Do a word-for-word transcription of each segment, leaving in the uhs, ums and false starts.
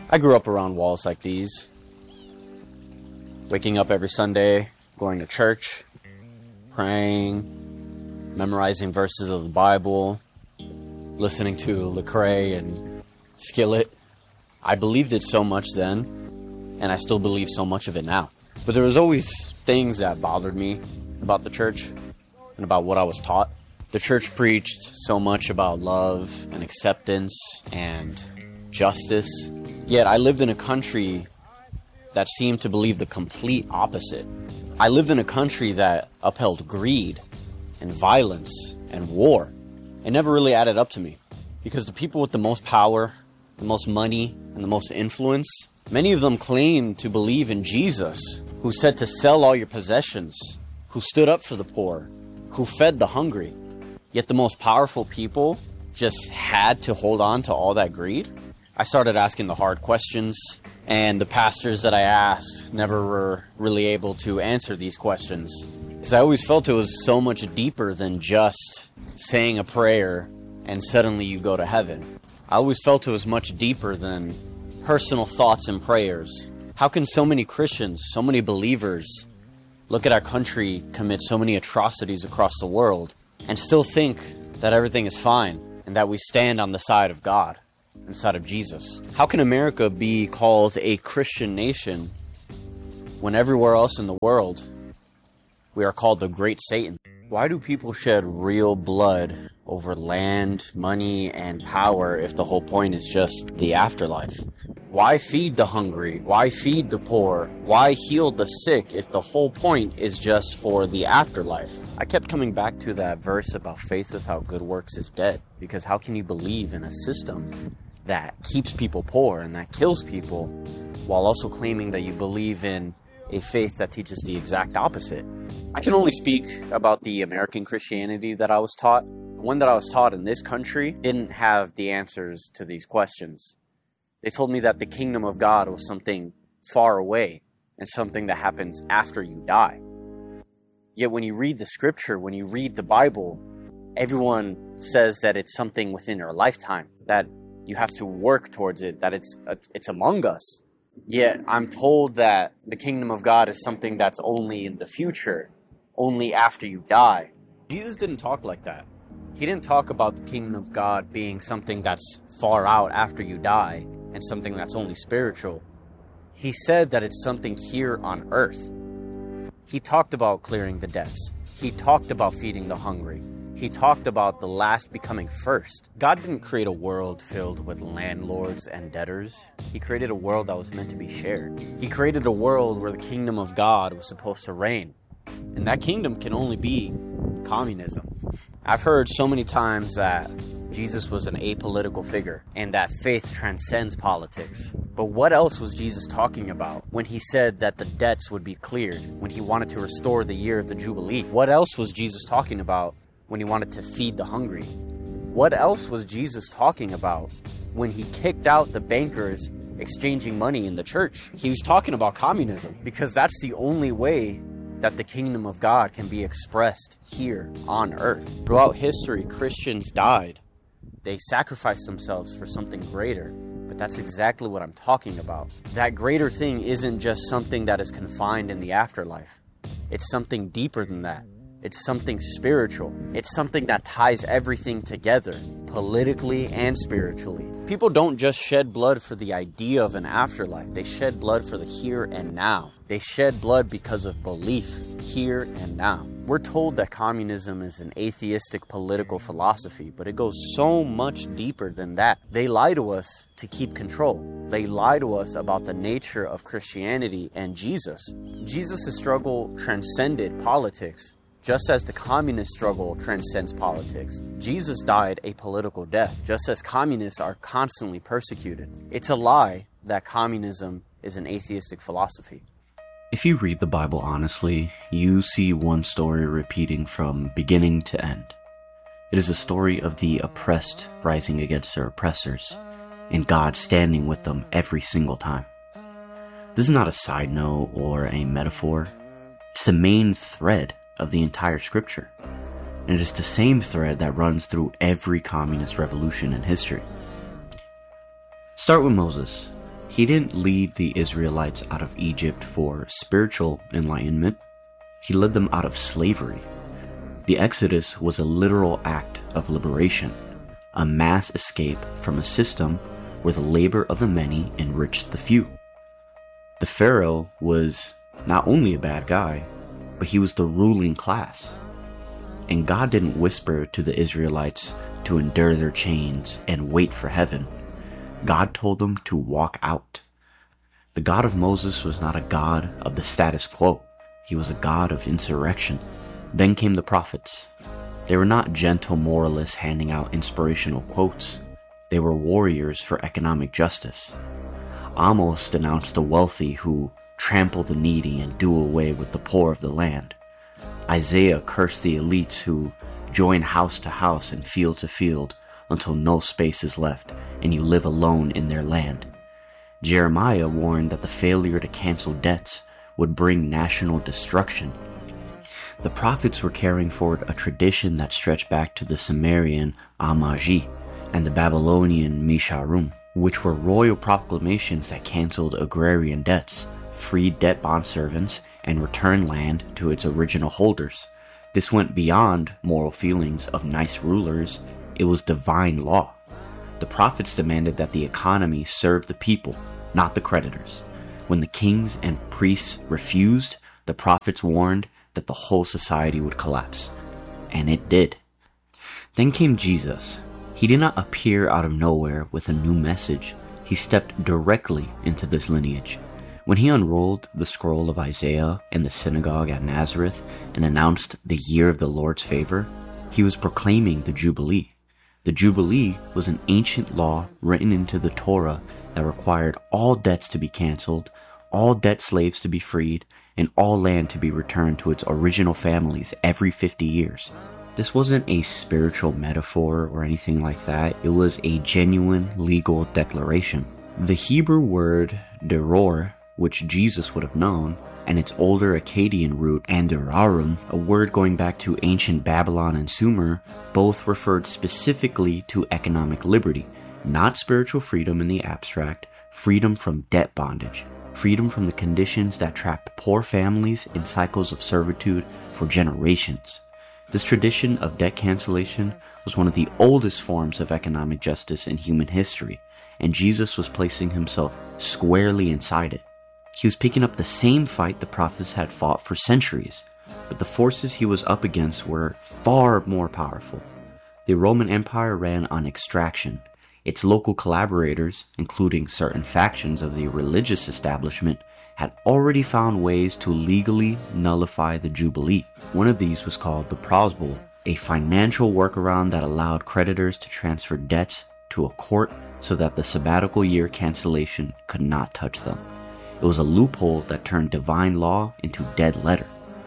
I grew up around walls like these. Waking up every Sunday, going to church, praying, memorizing verses of the Bible, listening to Lecrae and Skillet. I believed it so much then, and I still believe so much of it now. But there was always things that bothered me about the church and about what I was taught. The church preached so much about love and acceptance and justice. Yet I lived in a country that seemed to believe the complete opposite. I lived in a country that upheld greed and violence and war. It never really added up to me, because the people with the most power, the most money, and the most influence, many of them claimed to believe in Jesus, who said to sell all your possessions, who stood up for the poor, who fed the hungry. Yet the most powerful people just had to hold on to all that greed. I started asking the hard questions, and the pastors that I asked never were really able to answer these questions, because I always felt it was so much deeper than just saying a prayer and suddenly you go to heaven. I always felt it was much deeper than personal thoughts and prayers. How can so many Christians, so many believers, look at our country commit so many atrocities across the world and still think that everything is fine and that we stand on the side of God, on the side of Jesus? How can America be called a Christian nation when everywhere else in the world we are called the Great Satan? Why do people shed real blood over land, money, and power if the whole point is just the afterlife? Why feed the hungry? Why feed the poor? Why heal the sick if the whole point is just for the afterlife? I kept coming back to that verse about faith without good works is dead, because how can you believe in a system that keeps people poor and that kills people while also claiming that you believe in a faith that teaches the exact opposite? I can only speak about the American Christianity that I was taught. The one that I was taught in this country didn't have the answers to these questions. They told me that the kingdom of God was something far away and something that happens after you die. Yet when you read the scripture, when you read the Bible, everyone says that it's something within your lifetime, that you have to work towards it, that it's it's among us. Yet I'm told that the kingdom of God is something that's only in the future, only after you die. Jesus didn't talk like that. He didn't talk about the kingdom of God being something that's far out after you die and something that's only spiritual. He said that it's something here on earth. He talked about clearing the debts. He talked about feeding the hungry. He talked about the last becoming first. God didn't create a world filled with landlords and debtors. He created a world that was meant to be shared. He created a world where the kingdom of God was supposed to reign. And that kingdom can only be communism. I've heard so many times that Jesus was an apolitical figure and that faith transcends politics. But what else was Jesus talking about when he said that the debts would be cleared, when he wanted to restore the year of the Jubilee? What else was Jesus talking about when he wanted to feed the hungry? What else was Jesus talking about when he kicked out the bankers exchanging money in the church? He was talking about communism, because that's the only way that the kingdom of God can be expressed here on earth. Throughout history, Christians died. They sacrificed themselves for something greater. But that's exactly what I'm talking about. That greater thing isn't just something that is confined in the afterlife. It's something deeper than that. It's something spiritual. It's something that ties everything together, politically and spiritually. People don't just shed blood for the idea of an afterlife. They shed blood for the here and now. They shed blood because of belief, here and now. We're told that communism is an atheistic political philosophy, but it goes so much deeper than that. They lie to us to keep control. They lie to us about the nature of Christianity and Jesus. Jesus' struggle transcended politics, just as the communist struggle transcends politics. Jesus died a political death, just as communists are constantly persecuted. It's a lie that communism is an atheistic philosophy. If you read the Bible honestly, you see one story repeating from beginning to end. It is a story of the oppressed rising against their oppressors, and God standing with them every single time. This is not a side note or a metaphor. It's the main thread of the entire scripture. And it is the same thread that runs through every communist revolution in history. Start with Moses. He He didn't lead the Israelites out of Egypt for spiritual enlightenment. He led them out of slavery. The Exodus was a literal act of liberation, a mass escape from a system where the labor of the many enriched the few. The Pharaoh was not only a bad guy, but he was the ruling class. And God didn't whisper to the Israelites to endure their chains and wait for heaven. God told them to walk out. The God of Moses was not a God of the status quo. He was a God of insurrection. Then came the prophets. They were not gentle moralists handing out inspirational quotes. They were warriors for economic justice. Amos denounced the wealthy who trample the needy and do away with the poor of the land. Isaiah cursed the elites who join house to house and field to field until no space is left and you live alone in their land. Jeremiah warned that the failure to cancel debts would bring national destruction. The prophets were carrying forward a tradition that stretched back to the Sumerian Amaji and the Babylonian Misharum, which were royal proclamations that canceled agrarian debts, freed debt bond servants, and returned land to its original holders. This went beyond moral feelings of nice rulers. It was divine law. The prophets demanded that the economy serve the people, not the creditors. When the kings and priests refused, the prophets warned that the whole society would collapse. And it did. Then came Jesus. He did not appear out of nowhere with a new message. He stepped directly into this lineage. When he unrolled the scroll of Isaiah in the synagogue at Nazareth and announced the year of the Lord's favor, he was proclaiming the Jubilee. The Jubilee was an ancient law written into the Torah that required all debts to be canceled, all debt slaves to be freed, and all land to be returned to its original families every fifty years. This wasn't a spiritual metaphor or anything like that. It was a genuine legal declaration. The Hebrew word deror, which Jesus would have known, and its older Akkadian root anderarum, a word going back to ancient Babylon and Sumer, both referred specifically to economic liberty, not spiritual freedom in the abstract, freedom from debt bondage, freedom from the conditions that trapped poor families in cycles of servitude for generations. This tradition of debt cancellation was one of the oldest forms of economic justice in human history, and Jesus was placing himself squarely inside it. He was picking up the same fight the prophets had fought for centuries, but the forces he was up against were far more powerful. The Roman Empire ran on extraction. Its local collaborators, including certain factions of the religious establishment, had already found ways to legally nullify the Jubilee. One of these was called the prosbul, a financial workaround that allowed creditors to transfer debts to a court so that the sabbatical year cancellation could not touch them. It was a loophole that turned divine law into dead letter.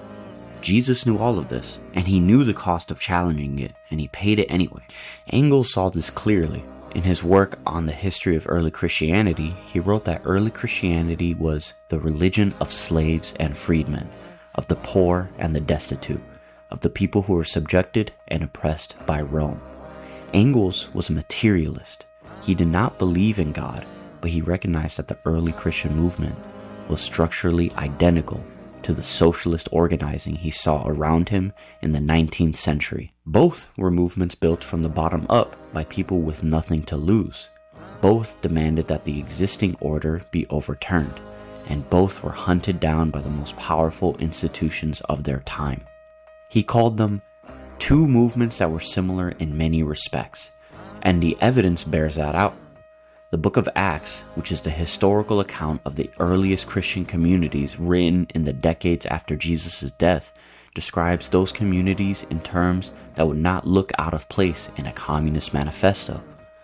Jesus knew all of this, and he knew the cost of challenging it, and he paid it anyway. Engels saw this clearly. In his work on the history of early Christianity, he wrote that early Christianity was the religion of slaves and freedmen, of the poor and the destitute, of the people who were subjected and oppressed by Rome. Engels was a materialist. He did not believe in God, but he recognized that the early Christian movement was structurally identical to the socialist organizing he saw around him in the nineteenth century. Both were movements built from the bottom up by people with nothing to lose. Both demanded that the existing order be overturned, and both were hunted down by the most powerful institutions of their time. He called them two movements that were similar in many respects, and the evidence bears that out. The book of Acts, which is the historical account of the earliest Christian communities written in the decades after Jesus' death, describes those communities in terms that would not look out of place in a communist manifesto.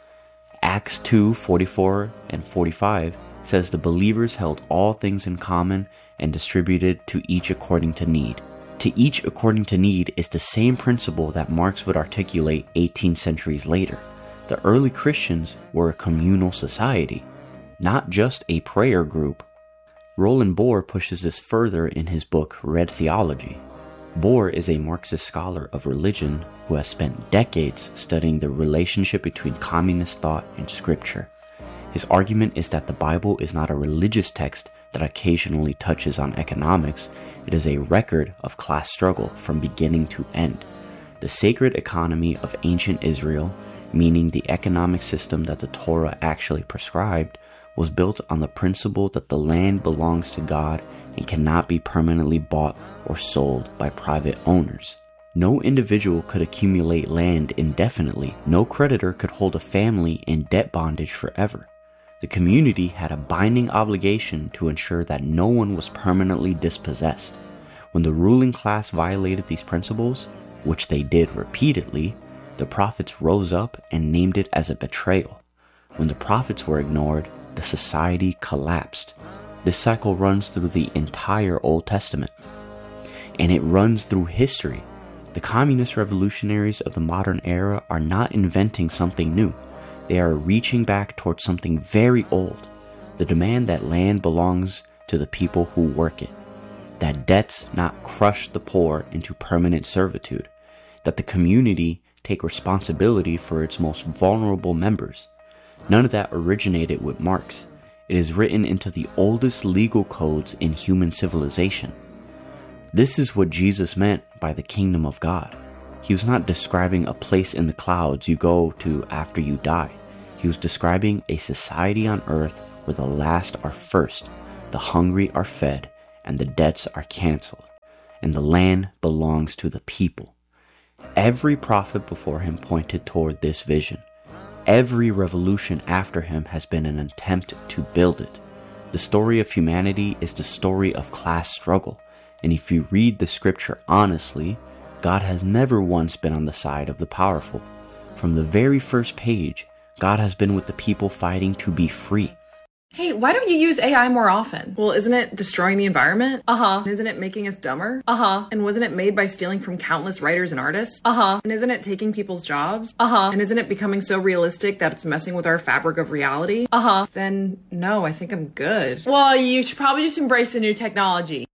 Acts two forty-four and forty-five says the believers held all things in common and distributed to each according to need. To each according to need is the same principle that Marx would articulate eighteen centuries later. The early Christians were a communal society, not just a prayer group. Roland Bohr pushes this further in his book Red Theology. Bohr is a Marxist scholar of religion who has spent decades studying the relationship between communist thought and scripture. His argument is that the Bible is not a religious text that occasionally touches on economics. It is a record of class struggle from beginning to end. The sacred economy of ancient Israel, meaning the economic system that the Torah actually prescribed, was built on the principle that the land belongs to God and cannot be permanently bought or sold by private owners. No individual could accumulate land indefinitely. No creditor could hold a family in debt bondage forever. The community had a binding obligation to ensure that no one was permanently dispossessed. When the ruling class violated these principles, which they did repeatedly, the prophets rose up and named it as a betrayal. When the prophets were ignored, the society collapsed. This cycle runs through the entire Old Testament, and it runs through history. The communist revolutionaries of the modern era are not inventing something new. They are reaching back towards something very old. The demand that land belongs to the people who work it. That debts not crush the poor into permanent servitude. That the community take responsibility for its most vulnerable members. None of that originated with Marx. It is written into the oldest legal codes in human civilization. This is what Jesus meant by the kingdom of God. He was not describing a place in the clouds you go to after you die. He was describing a society on earth where the last are first, the hungry are fed, and the debts are canceled, and the land belongs to the people. Every prophet before him pointed toward this vision. Every revolution after him has been an attempt to build it. The story of humanity is the story of class struggle, and if you read the scripture honestly, God has never once been on the side of the powerful. From the very first page, God has been with the people fighting to be free. Hey, why don't you use A I more often? Well, isn't it destroying the environment? Uh-huh. Isn't it making us dumber? Uh-huh. And wasn't it made by stealing from countless writers and artists? Uh-huh. And isn't it taking people's jobs? Uh-huh. And isn't it becoming so realistic that it's messing with our fabric of reality? Uh-huh. Then, no, I think I'm good. Well, you should probably just embrace the new technology.